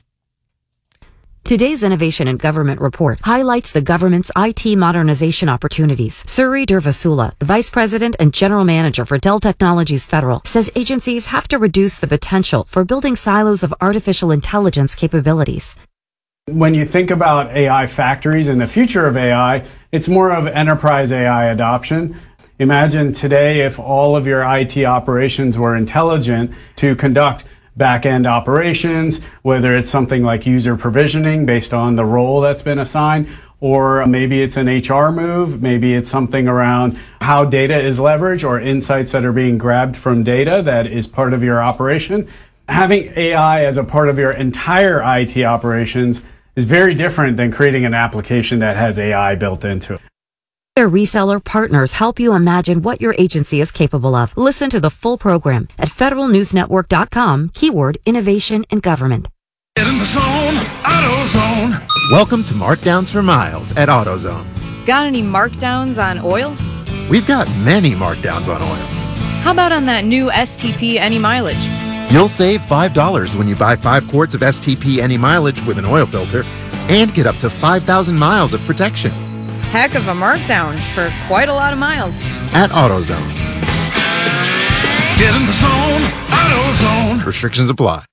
Today's Innovation in Government report highlights the government's I T modernization opportunities. Suri Durvasula, the Vice President and General Manager for Dell Technologies Federal, says agencies have to reduce the potential for building silos of artificial intelligence capabilities. When you think about A I factories and the future of A I, it's more of enterprise A I adoption. Imagine today if all of your I T operations were intelligent to conduct back-end operations, whether it's something like user provisioning based on the role that's been assigned, or maybe it's an H R move, maybe it's something around how data is leveraged or insights that are being grabbed from data that is part of your operation. Having A I as a part of your entire I T operations is very different than creating an application that has A I built into it. Their reseller partners help you imagine what your agency is capable of. Listen to the full program at federal news network dot com, keyword innovation in government. Get in the zone, AutoZone. Welcome to Markdowns for Miles at AutoZone. Got any markdowns on oil? We've got many markdowns on oil. How about on that new S T P Any Mileage? You'll save five dollars when you buy five quarts of S T P Any Mileage with an oil filter and get up to five thousand miles of protection. Heck of a markdown for quite a lot of miles. At AutoZone. Get in the zone, AutoZone. Restrictions apply.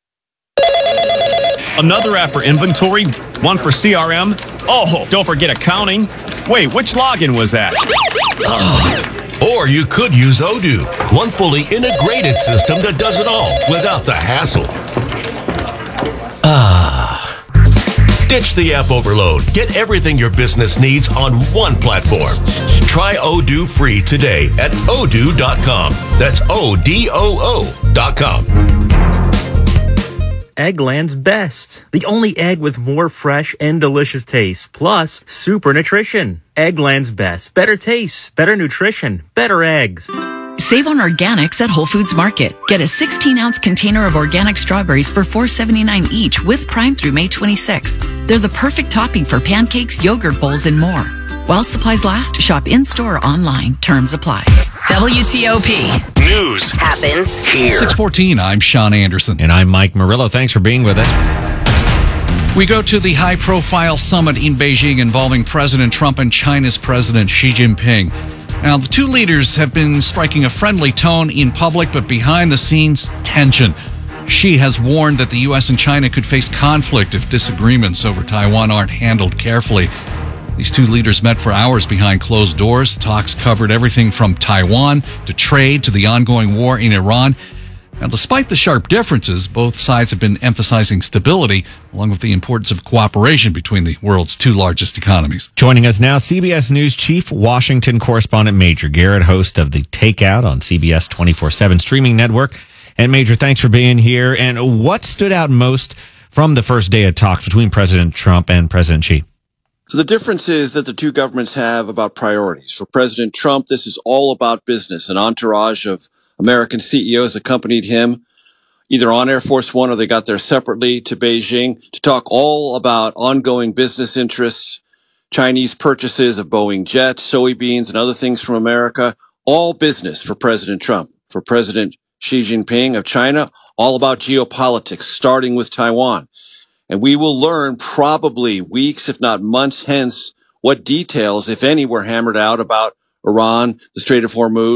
Another app for inventory, one for C R M. Oh, don't forget accounting. Wait, which login was that? Oh. Or you could use Odoo, one fully integrated system that does it all without the hassle. Ah. Ditch the app overload. Get everything your business needs on one platform. Try Odoo free today at odoo dot com. That's O D O O dot com. Eggland's Best. The only egg with more fresh and delicious taste, plus super nutrition. Eggland's Best. Better taste, better nutrition, better eggs. Save on organics at Whole Foods Market. Get a sixteen ounce container of organic strawberries for four seventy-nine each with Prime through May twenty-sixth. They're the perfect topping for pancakes, yogurt bowls, and more. While supplies last, shop in-store or online. Terms apply. W T O P. News happens here. six fourteen, I'm Sean Anderson. And I'm Mike Murillo. Thanks for being with us. We go to the high-profile summit in Beijing involving President Trump and China's President Xi Jinping. Now, the two leaders have been striking a friendly tone in public, but behind the scenes, tension. Xi has warned that the U S and China could face conflict if disagreements over Taiwan aren't handled carefully. These two leaders met for hours behind closed doors. Talks covered everything from Taiwan to trade to the ongoing war in Iran. Now, despite the sharp differences, both sides have been emphasizing stability, along with the importance of cooperation between the world's two largest economies. Joining us now, C B S News Chief Washington Correspondent Major Garrett, host of The Takeout on C B S twenty-four seven streaming network. And Major, thanks for being here. And what stood out most from the first day of talks between President Trump and President Xi? So the difference is that the two governments have about priorities. For President Trump, this is all about business. An entourage of American C E Os accompanied him either on Air Force One or they got there separately to Beijing to talk all about ongoing business interests, Chinese purchases of Boeing jets, soybeans, and other things from America. All business for President Trump. For President Xi Jinping of China, all about geopolitics, starting with Taiwan. And we will learn probably weeks, if not months hence, what details, if any, were hammered out about Iran, the Strait of Hormuz,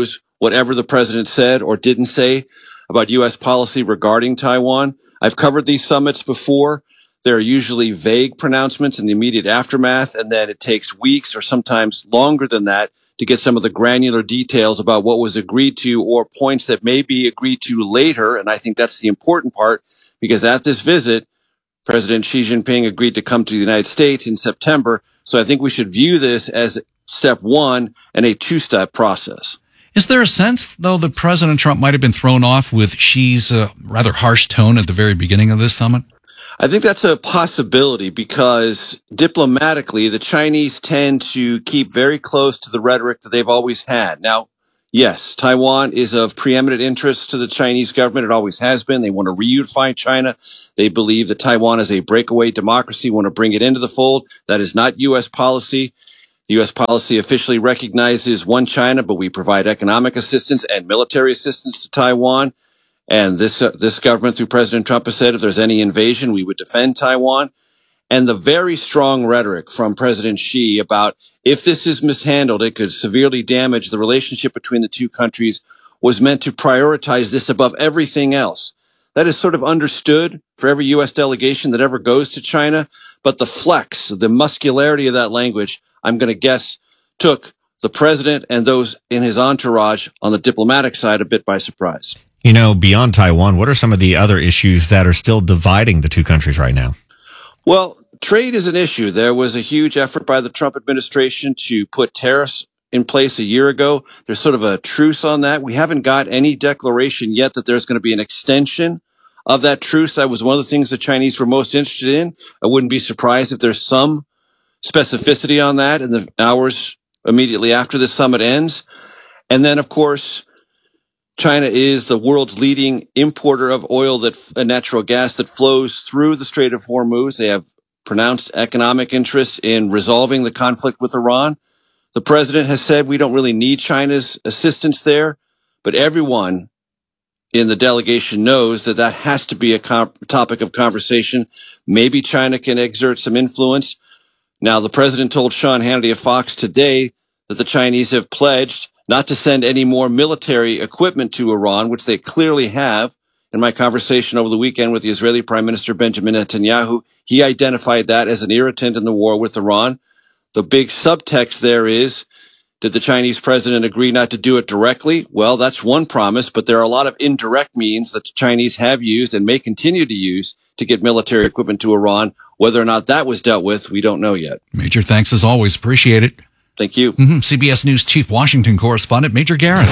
whatever the president said or didn't say about U S policy regarding Taiwan. I've covered these summits before. There are usually vague pronouncements in the immediate aftermath, and then it takes weeks or sometimes longer than that to get some of the granular details about what was agreed to or points that may be agreed to later. And I think that's the important part, because at this visit, President Xi Jinping agreed to come to the United States in September. So I think we should view this as step one and a two-step process. Is there a sense, though, that President Trump might have been thrown off with Xi's uh, rather harsh tone at the very beginning of this summit? I think that's a possibility, because diplomatically, the Chinese tend to keep very close to the rhetoric that they've always had. Now, yes, Taiwan is of preeminent interest to the Chinese government. It always has been. They want to reunify China. They believe that Taiwan is a breakaway democracy, want to bring it into the fold. That is not U S policy. U S policy officially recognizes one China, but we provide economic assistance and military assistance to Taiwan. And this uh, this government, through President Trump, has said if there's any invasion, we would defend Taiwan. And the very strong rhetoric from President Xi about if this is mishandled, it could severely damage the relationship between the two countries was meant to prioritize this above everything else. That is sort of understood for every U S delegation that ever goes to China. But the flex, the muscularity of that language, I'm going to guess, took the president and those in his entourage on the diplomatic side a bit by surprise. You know, beyond Taiwan, what are some of the other issues that are still dividing the two countries right now? Well, trade is an issue. There was a huge effort by the Trump administration to put tariffs in place a year ago. There's sort of a truce on that. We haven't got any declaration yet that there's going to be an extension of that truce. That was one of the things the Chinese were most interested in. I wouldn't be surprised if there's some specificity on that in the hours immediately after the summit ends. And then, of course, China is the world's leading importer of oil that and natural gas that flows through the Strait of Hormuz. They have pronounced economic interests in resolving the conflict with Iran. The president has said we don't really need China's assistance there, but everyone in the delegation knows that that has to be a comp- topic of conversation. Maybe China can exert some influence. Now, the president told Sean Hannity of Fox today that the Chinese have pledged not to send any more military equipment to Iran, which they clearly have. In my conversation over the weekend with the Israeli Prime Minister Benjamin Netanyahu, he identified that as an irritant in the war with Iran. The big subtext there is, did the Chinese president agree not to do it directly? Well, that's one promise, but there are a lot of indirect means that the Chinese have used and may continue to use to get military equipment to Iran. Whether or not that was dealt with, we don't know yet. Major, thanks as always. Appreciate it. Thank you. Mm-hmm. C B S News Chief Washington Correspondent Major Garrett.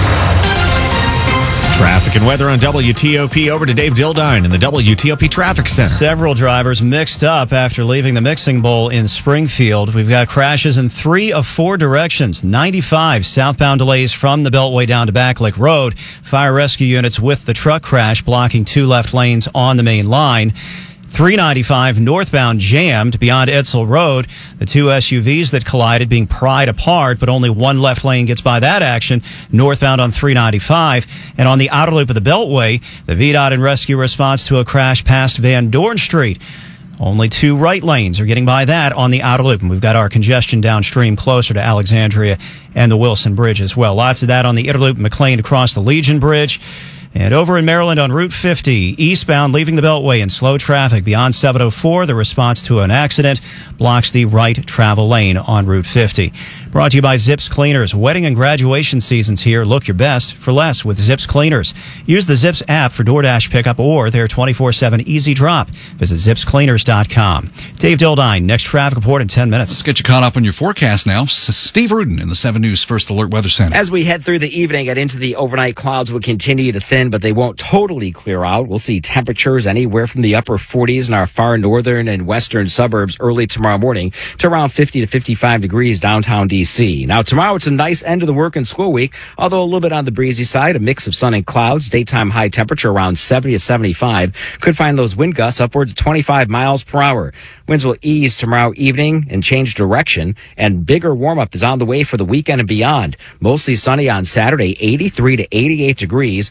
Traffic and weather on W T O P. Over to Dave Dildine in the W T O P Traffic Center. Several drivers mixed up after leaving the mixing bowl in Springfield. We've got crashes in three of four directions. ninety-five southbound delays from the Beltway down to Backlick Road. Fire rescue units with the truck crash blocking two left lanes on the main line. three ninety-five northbound jammed beyond Edsel Road. The two S U Vs that collided being pried apart, but only one left lane gets by that action northbound on three ninety-five. And on the outer loop of the Beltway, the V DOT and rescue response to a crash past Van Dorn Street. Only two right lanes are getting by that on the outer loop. And we've got our congestion downstream closer to Alexandria and the Wilson Bridge as well. Lots of that on the inner loop, McLean across the Legion Bridge. And over in Maryland on Route fifty, eastbound leaving the Beltway in slow traffic beyond seven oh four. The response to an accident blocks the right travel lane on Route fifty. Brought to you by Zips Cleaners. Wedding and graduation season's here. Look your best for less with Zips Cleaners. Use the Zips app for DoorDash pickup or their twenty-four seven easy drop. Visit zips cleaners dot com. Dave Dildine, next traffic report in ten minutes. Let's get you caught up on your forecast now. S- Steve Rudin in the seven News First Alert Weather Center. As we head through the evening and into the overnight, clouds will continue to thin, but they won't totally clear out. We'll see temperatures anywhere from the upper forties in our far northern and western suburbs early tomorrow morning to around fifty to fifty-five degrees downtown D C. Now, tomorrow it's a nice end of the work and school week, although a little bit on the breezy side, a mix of sun and clouds. Daytime high temperature around seventy to seventy-five. Could find those wind gusts upwards of twenty-five miles per hour. Winds will ease tomorrow evening and change direction, and bigger warm-up is on the way for the weekend and beyond. Mostly sunny on Saturday, eighty-three to eighty-eight degrees. We're in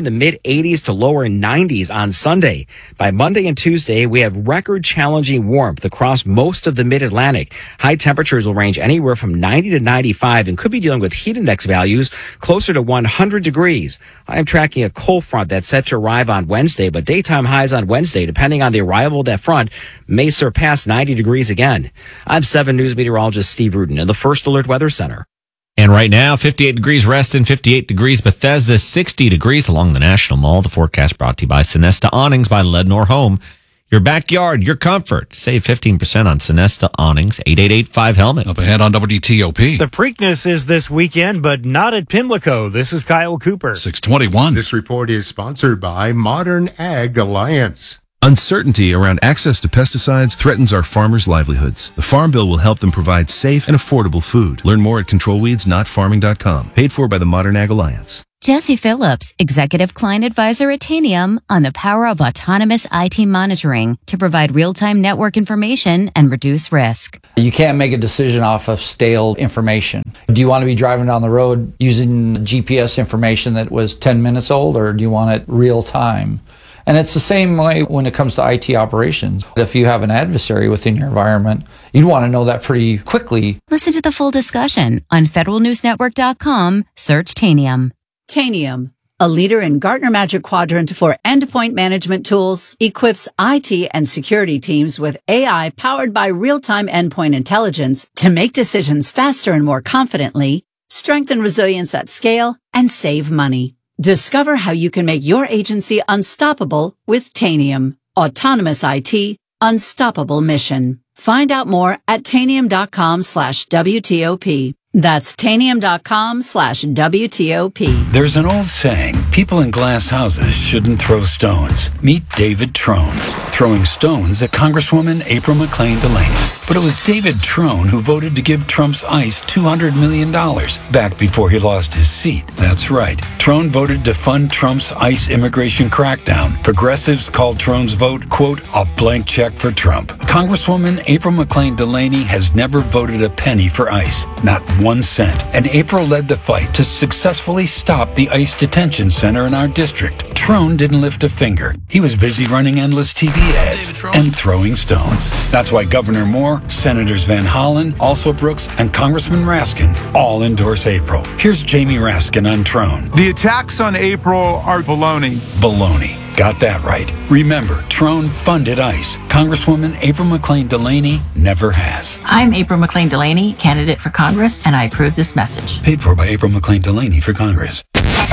in the mid eighties to lower nineties on Sunday. By Monday and Tuesday, we have record challenging warmth across most of the mid-Atlantic. High temperatures will range anywhere from ninety to ninety-five and could be dealing with heat index values closer to one hundred degrees. I am tracking a cold front that's set to arrive on Wednesday, but daytime highs on Wednesday, depending on the arrival of that front, may surpass ninety degrees again. I'm seven News meteorologist Steve Rudin in the First Alert Weather Center. And right now, fifty-eight degrees Reston, fifty-eight degrees Bethesda, sixty degrees along the National Mall. The forecast brought to you by Sonesta Awnings by Lednor Home. Your backyard, your comfort. Save fifteen percent on Sonesta Awnings. eight eight eight five helmet. Up ahead on W T O P. The Preakness is this weekend, but not at Pimlico. This is Kyle Cooper. six twenty-one. This report is sponsored by Modern Ag Alliance. Uncertainty around access to pesticides threatens our farmers' livelihoods. The Farm Bill will help them provide safe and affordable food. Learn more at control weeds not farming dot com. Paid for by the Modern Ag Alliance. Jesse Phillips, Executive Client Advisor at Tanium, on the power of autonomous I T monitoring to provide real-time network information and reduce risk. You can't make a decision off of stale information. Do you want to be driving down the road using G P S information that was ten minutes old, or do you want it real-time? And it's the same way when it comes to I T operations. If you have an adversary within your environment, you'd want to know that pretty quickly. Listen to the full discussion on federal news network dot com. Search Tanium. Tanium, a leader in Gartner Magic Quadrant for endpoint management tools, equips I T and security teams with A I powered by real-time endpoint intelligence to make decisions faster and more confidently, strengthen resilience at scale, and save money. Discover how you can make your agency unstoppable with Tanium. Autonomous I T, unstoppable mission. Find out more at tanium.com slash WTOP. That's tanium.com slash WTOP. There's an old saying, people in glass houses shouldn't throw stones. Meet David Trone, throwing stones at Congresswoman April McClain Delaney. But it was David Trone who voted to give Trump's ICE two hundred million dollars back before he lost his seat. That's right. Trone voted to fund Trump's ICE immigration crackdown. Progressives called Trone's vote, quote, a blank check for Trump. Congresswoman April McClain Delaney has never voted a penny for ICE, not one cent. And April led the fight to successfully stop the ICE detention center in our district. Trone didn't lift a finger. He was busy running endless T V ads and throwing stones. That's why Governor Moore, Senators Van Hollen, also Brooks, and Congressman Raskin all endorse April. Here's Jamie Raskin on Trone. The attacks on April are baloney. Baloney. Got that right. Remember, Trone funded ICE. Congresswoman April McClain Delaney never has. I'm April McClain Delaney, candidate for Congress, and I approve this message. Paid for by April McClain Delaney for Congress.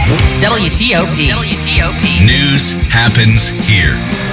W T O P. W T O P. News happens here.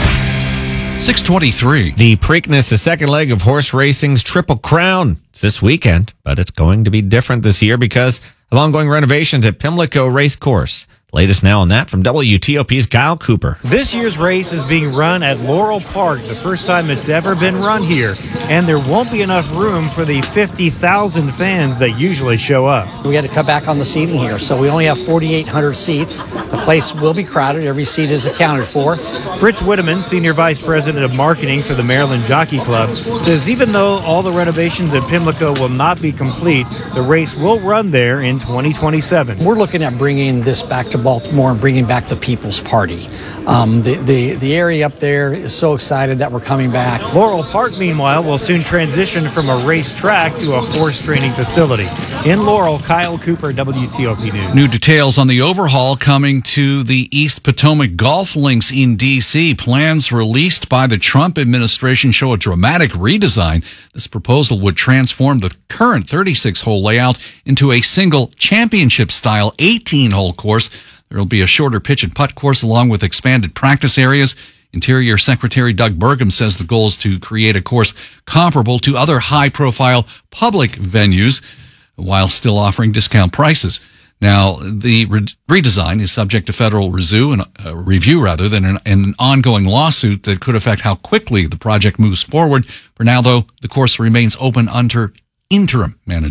six twenty-three. The Preakness, the second leg of horse racing's Triple Crown. It's this weekend, but it's going to be different this year because of ongoing renovations at Pimlico Racecourse. Latest now on that from W T O P's Kyle Cooper. This year's race is being run at Laurel Park, the first time it's ever been run here, and there won't be enough room for the fifty thousand fans that usually show up. We had to cut back on the seating here, so we only have forty-eight hundred seats. The place will be crowded. Every seat is accounted for. Fritz Witteman, Senior Vice President of Marketing for the Maryland Jockey Club, says even though all the renovations at Pimlico will not be complete, the race will run there in twenty twenty-seven. We're looking at bringing this back to Baltimore and bringing back the People's Party. Um, the, the, the area up there is so excited that we're coming back. Laurel Park, meanwhile, will soon transition from a racetrack to a horse training facility. In Laurel, Kyle Cooper, W T O P News. New details on the overhaul coming to the East Potomac Golf Links in D C. Plans released by the Trump administration show a dramatic redesign. This proposal would transform the current thirty-six hole layout into a single championship-style eighteen hole course. There will be a shorter pitch and putt course along with expanded practice areas. Interior Secretary Doug Burgum says the goal is to create a course comparable to other high-profile public venues while still offering discount prices. Now, the re- redesign is subject to federal review, and, uh, review rather than an, an ongoing lawsuit that could affect how quickly the project moves forward. For now, though, the course remains open under interim management.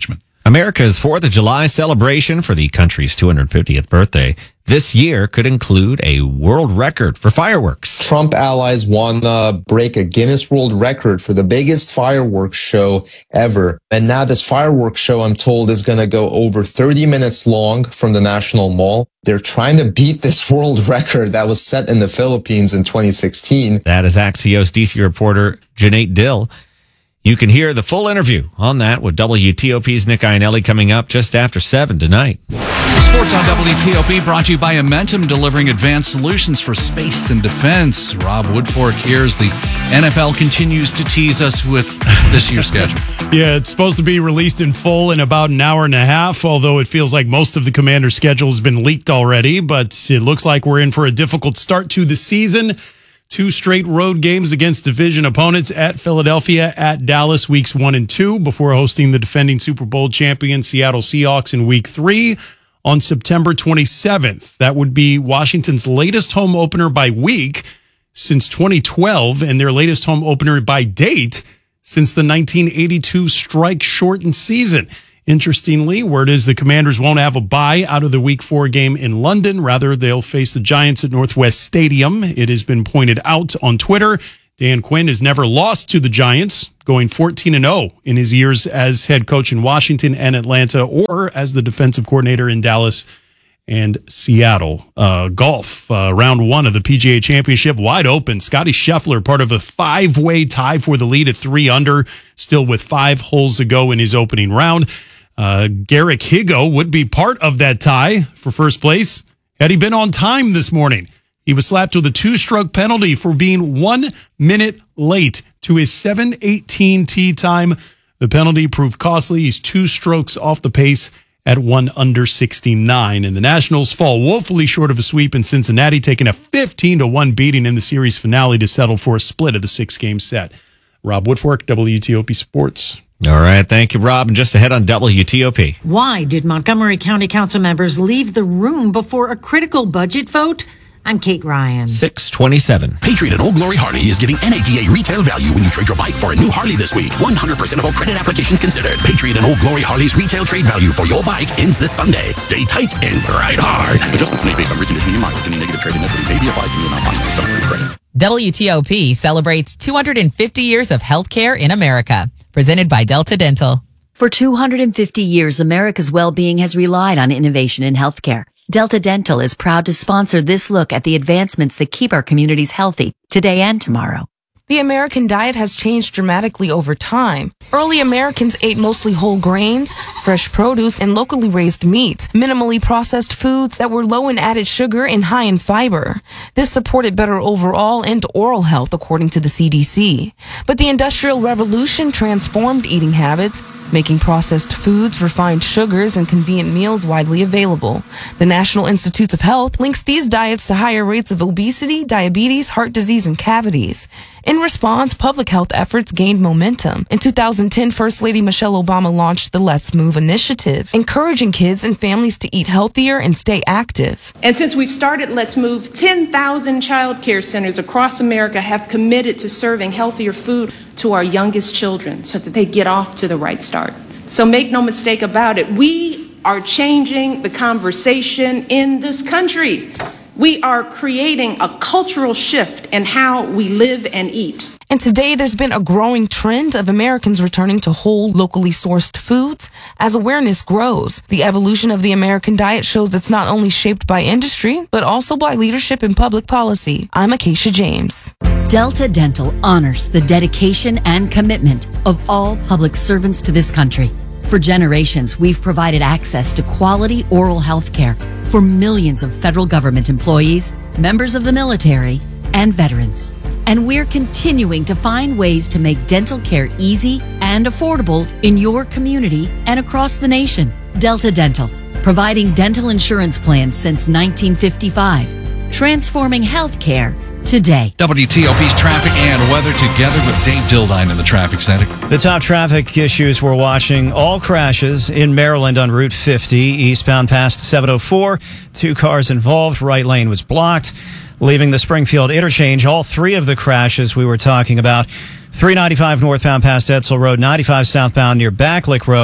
America's fourth of July celebration for the country's two hundred fiftieth birthday this year could include a world record for fireworks. Trump allies want to break a Guinness World Record for the biggest fireworks show ever. And now this fireworks show, I'm told, is going to go over thirty minutes long from the National Mall. They're trying to beat this world record that was set in the Philippines in twenty sixteen. That is Axios D C reporter Janate Dill. You can hear the full interview on that with W T O P's Nick Iannelli coming up just after seven tonight. Sports on W T O P brought to you by Amentum, delivering advanced solutions for space and defense. Rob Woodfork here as the N F L continues to tease us with this year's schedule. Yeah, it's supposed to be released in full in about an hour and a half, although it feels like most of the Commanders' schedule has been leaked already. But it looks like we're in for a difficult start to the season. Two straight road games against division opponents at Philadelphia, at Dallas, weeks one and two, before hosting the defending Super Bowl champion Seattle Seahawks in week three on September twenty-seventh. That would be Washington's latest home opener by week since twenty twelve, and their latest home opener by date since the nineteen eighty-two strike-shortened season. Interestingly, word is the Commanders won't have a bye out of the week four game in London. Rather, they'll face the Giants at Northwest Stadium. It has been pointed out on Twitter. Dan Quinn has never lost to the Giants, going fourteen and oh in his years as head coach in Washington and Atlanta, or as the defensive coordinator in Dallas and Seattle. Uh, golf, uh, round one of the P G A Championship, wide open. Scotty Scheffler, part of a five-way tie for the lead at three under, still with five holes to go in his opening round. Uh, Garrick Higo would be part of that tie for first place had he been on time this morning. He was slapped with a two-stroke penalty for being one minute late to his seven eighteen tee time. The penalty proved costly. He's two strokes off the pace at one under sixty-nine. And the Nationals fall woefully short of a sweep in Cincinnati, taking a fifteen to one beating in the series finale to settle for a split of the six-game set. Rob Woodfork, W T O P Sports. All right, thank you, Rob. And just ahead on W T O P. Why did Montgomery County Council members leave the room before a critical budget vote? I'm Kate Ryan. six twenty-seven. Patriot and Old Glory Harley is giving N A D A retail value when you trade your bike for a new Harley this week. one hundred percent of all credit applications considered. Patriot and Old Glory Harley's retail trade value for your bike ends this Sunday. Stay tight and ride hard. Adjustments made based on reconditioning and mileage. Any negative trade-in equity may be applied to the amount financed on credit. W T O P celebrates two hundred fifty years of healthcare in America. Presented by Delta Dental. For two hundred fifty years, America's well-being has relied on innovation in healthcare. Delta Dental is proud to sponsor this look at the advancements that keep our communities healthy today and tomorrow. The American diet has changed dramatically over time. Early Americans ate mostly whole grains, fresh produce, and locally raised meats, minimally processed foods that were low in added sugar and high in fiber. This supported better overall and oral health, according to the C D C. But the Industrial Revolution transformed eating habits, making processed foods, refined sugars, and convenient meals widely available. The National Institutes of Health links these diets to higher rates of obesity, diabetes, heart disease, and cavities. In response, public health efforts gained momentum. In two thousand ten, First Lady Michelle Obama launched the Let's Move initiative, encouraging kids and families to eat healthier and stay active. And since we've started Let's Move, ten thousand child care centers across America have committed to serving healthier food to our youngest children so that they get off to the right start. So make no mistake about it, we are changing the conversation in this country. We are creating a cultural shift in how we live and eat. And today there's been a growing trend of Americans returning to whole, locally sourced foods. As awareness grows, the evolution of the American diet shows it's not only shaped by industry, but also by leadership and public policy. I'm Acacia James. Delta Dental honors the dedication and commitment of all public servants to this country. For generations, we've provided access to quality oral health care for millions of federal government employees, members of the military, and veterans. And we're continuing to find ways to make dental care easy and affordable in your community and across the nation. Delta Dental, providing dental insurance plans since nineteen fifty-five, transforming healthcare today. W T O P's traffic and weather together with Dave Dildine in the traffic center. The top traffic issues we're watching: all crashes in Maryland on Route fifty, eastbound past seven oh four. Two cars involved. Right lane was blocked. Leaving the Springfield interchange, all three of the crashes we were talking about. three ninety-five northbound past Edsel Road, ninety-five southbound near Backlick Road,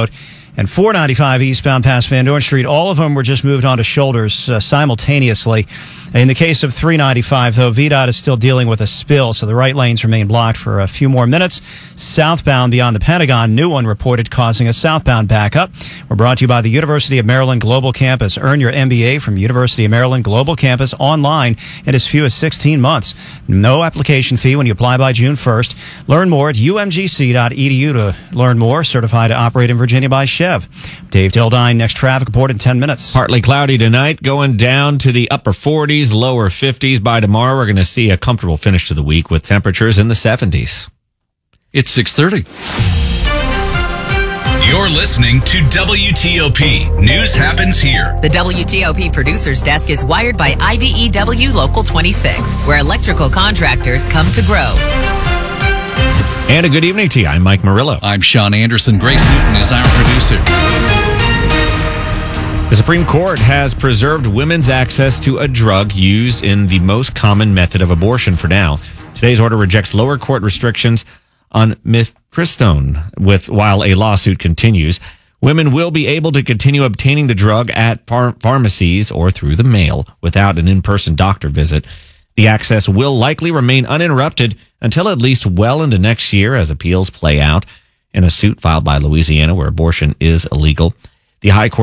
and four ninety-five eastbound past Van Dorn Street. All of them were just moved onto shoulders uh, simultaneously. In the case of three ninety-five, though, V DOT is still dealing with a spill, so the right lanes remain blocked for a few more minutes. Southbound beyond the Pentagon, new one reported causing a southbound backup. We're brought to you by the University of Maryland Global Campus. Earn your M B A from University of Maryland Global Campus online in as few as sixteen months. No application fee when you apply by June first. Learn more at u m g c dot e d u to learn more. Certified to operate in Virginia by Chev. Dave Dildine, next traffic report in ten minutes. Partly cloudy tonight, going down to the upper forties, lower fifties. By tomorrow, we're going to see a comfortable finish to the week with temperatures in the seventies. It's six thirty. You're listening to W T O P. News happens here. The W T O P Producers Desk is wired by I B E W Local twenty-six, where electrical contractors come to grow. And a good evening to you. I'm Mike Murillo. I'm Sean Anderson. Grace Newton is our producer. The Supreme Court has preserved women's access to a drug used in the most common method of abortion for now. Today's order rejects lower court restrictions on mifepristone, with while a lawsuit continues. Women will be able to continue obtaining the drug at par- pharmacies or through the mail without an in-person doctor visit. The access will likely remain uninterrupted until at least well into next year as appeals play out in a suit filed by Louisiana where abortion is illegal. The High Court